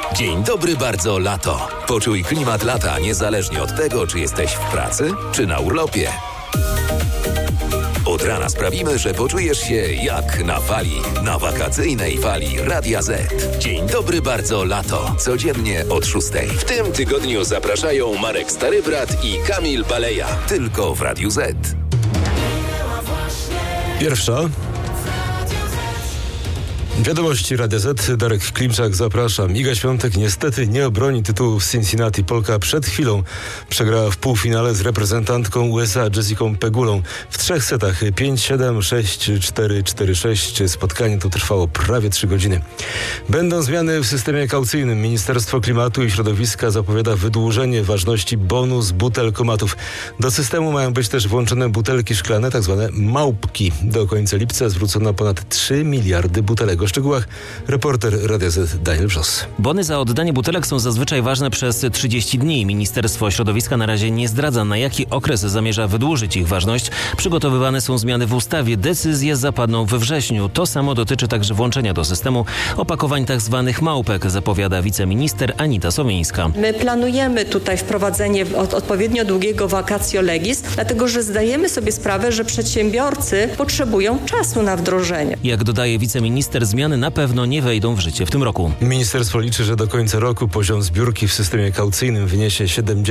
Dzień dobry bardzo lato. Poczuj klimat lata niezależnie od tego, czy jesteś w pracy, czy na urlopie. Od rana sprawimy, że poczujesz się jak na fali, na wakacyjnej fali Radia Z. Dzień dobry bardzo lato. Codziennie od 6:00. W tym tygodniu zapraszają Marek Starybrat i Kamil Baleja. Tylko w Radiu Z. Pierwsza. Wiadomości Radia Z. Darek Klimczak, zapraszam. Iga Świątek niestety nie obroni tytułu w Cincinnati. Polka przed chwilą przegrała w półfinale z reprezentantką USA Jessicą Pegulą w 3 setach 5-7, 6-4, 4-6. Spotkanie to trwało prawie 3 godziny. Będą zmiany w systemie kaucyjnym. Ministerstwo Klimatu i Środowiska zapowiada wydłużenie ważności bonus butelkomatów. Do systemu mają być też włączone butelki szklane, tak zwane małpki. Do końca lipca zwrócono ponad 3 miliardy butelek. O szczegółach reporter Radia Z Daniel Wrzos. Bony za oddanie butelek są zazwyczaj ważne przez 30 dni. Ministerstwo Środowiska na razie nie zdradza, na jaki okres zamierza wydłużyć ich ważność. Przygotowywane są zmiany w ustawie. Decyzje zapadną we wrześniu. To samo dotyczy także włączenia do systemu opakowań tzw. małpek, zapowiada wiceminister Anita Sowińska. My planujemy tutaj wprowadzenie odpowiednio długiego vacatio legis, dlatego że zdajemy sobie sprawę, że przedsiębiorcy potrzebują czasu na wdrożenie. Jak dodaje wiceminister, zmiany na pewno nie wejdą w życie w tym roku. Ministerstwo liczy, że do końca roku poziom zbiórki w systemie kaucyjnym wyniesie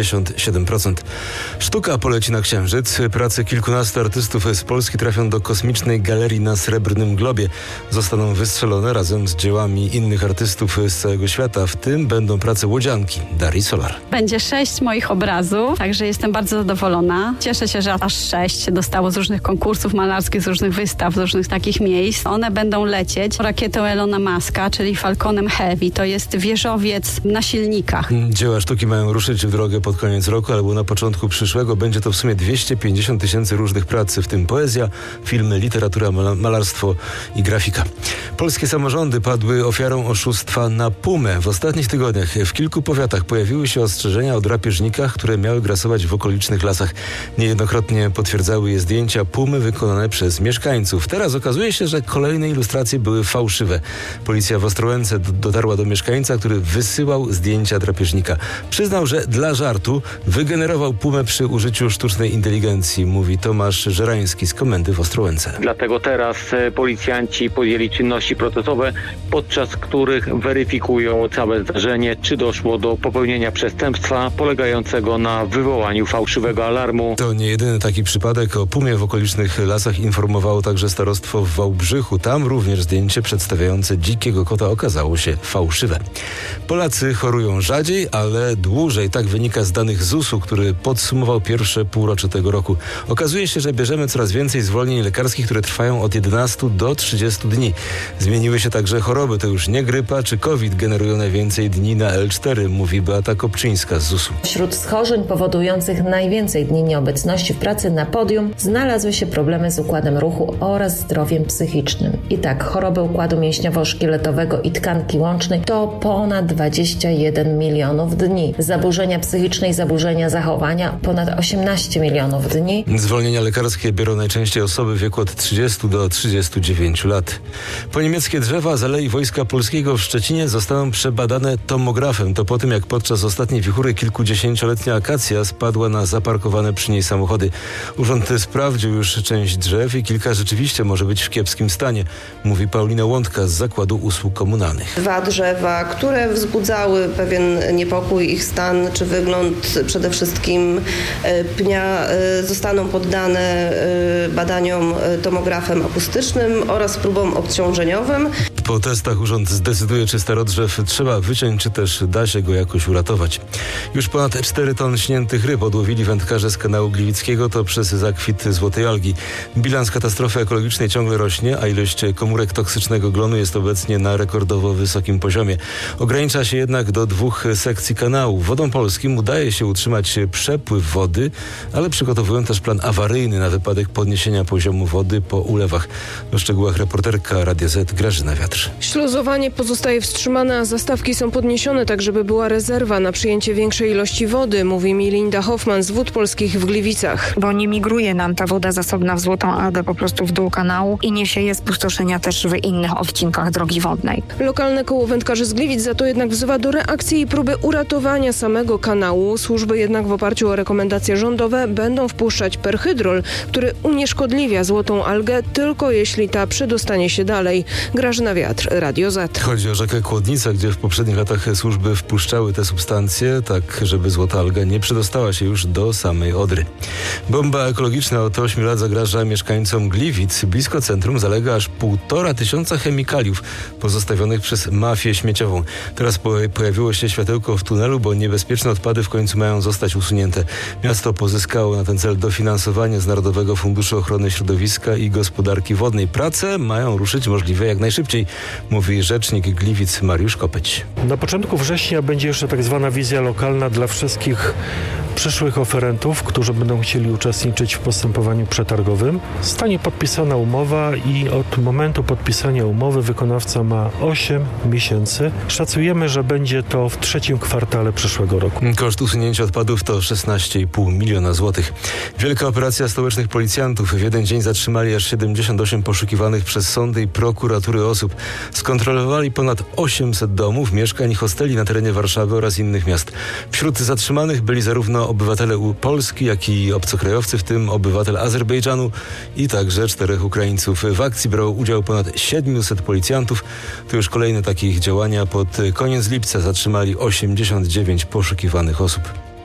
77%. Sztuka poleci na Księżyc. Prace kilkunastu artystów z Polski trafią do kosmicznej galerii na Srebrnym Globie. Zostaną wystrzelone razem z dziełami innych artystów z całego świata. W tym będą prace łodzianki Darii Solar. Będzie 6 moich obrazów, także jestem bardzo zadowolona. Cieszę się, że aż 6 się dostało z różnych konkursów malarskich, z różnych wystaw, z różnych takich miejsc. One będą lecieć rakietą Elona Muska, czyli Falconem Heavy. To jest wieżowiec na silnikach. Dzieła sztuki mają ruszyć w drogę pod koniec roku albo na początku przyszłego. Będzie to w sumie 250 000 różnych prac, w tym poezja, filmy, literatura, malarstwo i grafika. Polskie samorządy padły ofiarą oszustwa na pumę. W ostatnich tygodniach w kilku powiatach pojawiły się ostrzeżenia o drapieżnikach, które miały grasować w okolicznych lasach. Niejednokrotnie potwierdzały je zdjęcia pumy wykonane przez mieszkańców. Teraz okazuje się, że kolejne ilustracje były fałszywe. Policja w Ostrołęce dotarła do mieszkańca, który wysyłał zdjęcia drapieżnika. Przyznał, że dla żartu wygenerował pumę przy użyciu sztucznej inteligencji, mówi Tomasz Żerański z komendy w Ostrołęce. Dlatego teraz policjanci podjęli czynności procesowe, podczas których weryfikują całe zdarzenie, czy doszło do popełnienia przestępstwa polegającego na wywołaniu fałszywego alarmu. To nie jedyny taki przypadek. O pumie w okolicznych lasach informowało także starostwo w Wałbrzychu. Tam również zdjęcie przedstawiające dzikiego kota okazało się fałszywe. Polacy chorują rzadziej, ale dłużej. Tak wynika z danych ZUS-u, który podsumował pierwsze półrocze tego roku. Okazuje się, że bierzemy coraz więcej zwolnień lekarskich, które trwają od 11 do 30 dni. Zmieniły się także choroby. To już nie grypa czy COVID generują najwięcej dni na L4, mówi Beata Kopczyńska z ZUS-u. Wśród schorzeń powodujących najwięcej dni nieobecności w pracy na podium znalazły się problemy z układem ruchu oraz zdrowiem psychicznym. I tak, choroby układu mięśniowo-szkieletowego i tkanki łącznej to ponad 21 milionów dni. Zaburzenia psychiczne i zaburzenia zachowania ponad 18 milionów dni. Zwolnienia lekarskie biorą najczęściej osoby w wieku od 30 do 39 lat. Po niemieckie drzewa z Alei Wojska Polskiego w Szczecinie zostaną przebadane tomografem. To po tym, jak podczas ostatniej wichury kilkudziesięcioletnia akacja spadła na zaparkowane przy niej samochody. Urząd sprawdził już część drzew i kilka rzeczywiście może być w kiepskim stanie, mówi Paulina Łądka z Zakładu Usług Komunalnych. 2 drzewa, które wzbudzały pewien niepokój, ich stan czy wygląd przede wszystkim pnia, zostaną poddane badaniom tomografem akustycznym oraz próbom obciążeniowym. Po testach urząd zdecyduje, czy starodrzew trzeba wyciąć, czy też da się go jakoś uratować. Już ponad 4 ton śniętych ryb odłowili wędkarze z kanału Gliwickiego, to przez zakwit złotej algi. Bilans katastrofy ekologicznej ciągle rośnie, a ilość komórek toksycznego glonu jest obecnie na rekordowo wysokim poziomie. Ogranicza się jednak do 2 sekcji kanału. Wodom Polskim udaje się utrzymać przepływ wody, ale przygotowują też plan awaryjny na wypadek podniesienia poziomu wody po ulewach. O szczegółach reporterka Radia Z Grażyna Wiatr. Wiatr. Śluzowanie pozostaje wstrzymane, a zastawki są podniesione, tak żeby była rezerwa na przyjęcie większej ilości wody, mówi mi Linda Hoffman z Wód Polskich w Gliwicach. Bo nie migruje nam ta woda zasobna w Złotą Algę po prostu w dół kanału i nie sieje spustoszenia też w innych odcinkach drogi wodnej. Lokalne koło wędkarzy z Gliwic za to jednak wzywa do reakcji i próby uratowania samego kanału. Służby jednak w oparciu o rekomendacje rządowe będą wpuszczać perhydrol, który unieszkodliwia Złotą Algę tylko jeśli ta przedostanie się dalej. Grażyna Wiatr, Radio Z. Chodzi o rzekę Kłodnica, gdzie w poprzednich latach służby wpuszczały te substancje, tak żeby Złota Alga nie przedostała się już do samej Odry. Bomba ekologiczna od 8 lat zagraża mieszkańcom Gliwic. Blisko centrum zalega aż 1500 chemikaliów pozostawionych przez mafię śmieciową. Teraz pojawiło się światełko w tunelu, bo niebezpieczne odpady w końcu mają zostać usunięte. Miasto pozyskało na ten cel dofinansowanie z Narodowego Funduszu Ochrony Środowiska i Gospodarki Wodnej. Prace mają ruszyć możliwie jak najszybciej, mówi rzecznik Gliwic Mariusz Kopeć. Na początku września będzie jeszcze tak zwana wizja lokalna dla wszystkich przyszłych oferentów, którzy będą chcieli uczestniczyć w postępowaniu przetargowym. Zostanie podpisana umowa i od momentu podpisania umowy wykonawca ma 8 miesięcy. Szacujemy, że będzie to w trzecim kwartale przyszłego roku. Koszt usunięcia odpadów to 16,5 miliona złotych. Wielka operacja stołecznych policjantów. W jeden dzień zatrzymali aż 78 poszukiwanych przez sądy i prokuratury osób. Skontrolowali ponad 800 domów, mieszkań i hosteli na terenie Warszawy oraz innych miast. Wśród zatrzymanych byli zarówno obywatele Polski, jak i obcokrajowcy, w tym obywatel Azerbejdżanu i także 4 Ukraińców. W akcji brało udział ponad 700 policjantów. To już kolejne takie ich działania. Pod koniec lipca zatrzymali 89 poszukiwanych osób.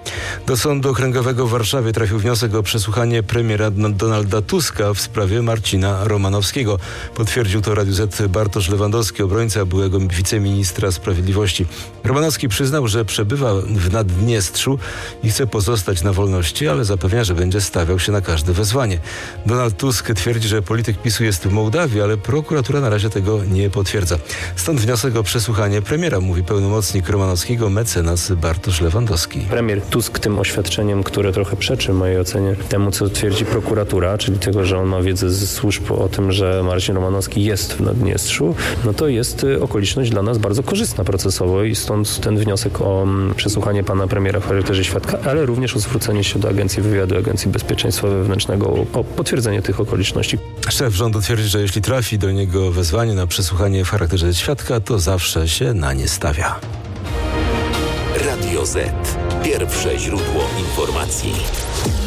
Do Sądu Okręgowego w Warszawie trafił wniosek o przesłuchanie premiera Donalda Tuska w sprawie Marcina Romanowskiego. Potwierdził to Radiu Z Bartosz Lewandowski, obrońca byłego wiceministra sprawiedliwości. Romanowski przyznał, że przebywa w Naddniestrzu i chce pozostać na wolności, ale zapewnia, że będzie stawiał się na każde wezwanie. Donald Tusk twierdzi, że polityk PiS-u jest w Mołdawii, ale prokuratura na razie tego nie potwierdza. Stąd wniosek o przesłuchanie premiera, mówi pełnomocnik Romanowskiego, mecenas Bartosz Lewandowski. Premier Tusk tym oświadczeniem, które trochę przeczy w mojej ocenie temu, co twierdzi prokuratura, czyli tego, że on ma wiedzę ze służb o tym, że Marcin Romanowski jest w Naddniestrzu, no to jest okoliczność dla nas bardzo korzystna procesowo i stąd ten wniosek o przesłuchanie pana premiera w charakterze świadka, ale również o zwrócenie się do Agencji Wywiadu, Agencji Bezpieczeństwa Wewnętrznego o potwierdzenie tych okoliczności. Szef rządu twierdzi, że jeśli trafi do niego wezwanie na przesłuchanie w charakterze świadka, to zawsze się na nie stawia. Radio Z. Pierwsze źródło informacji.